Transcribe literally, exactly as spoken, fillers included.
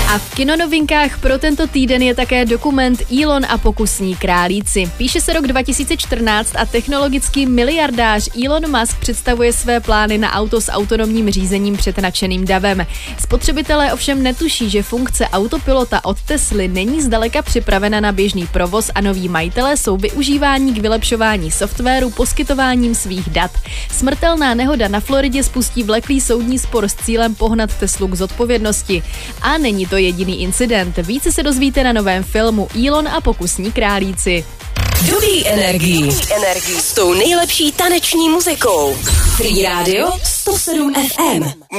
A v kinonovinkách pro tento týden je také dokument Elon a pokusní králíci. Píše se rok dva tisíce čtrnáct a technologický miliardář Elon Musk představuje své plány na auto s autonomním řízením před nadšeným davem. Spotřebitelé ovšem netuší, že funkce autopilota od Tesly není zdaleka připravena na běžný provoz a noví majitelé jsou využíváni k vylepšování softwaru poskytováním svých dat. Smrtelná nehoda na Floridě spustí vleklý soudní spor s cílem pohnat Teslu k zodpovědnosti. A není to jediný incident. Více se dozvíte na novém filmu Elon a pokusní králíci. Dobrý energii. energii s tou nejlepší taneční muzikou. Free Radio sto sedm F M.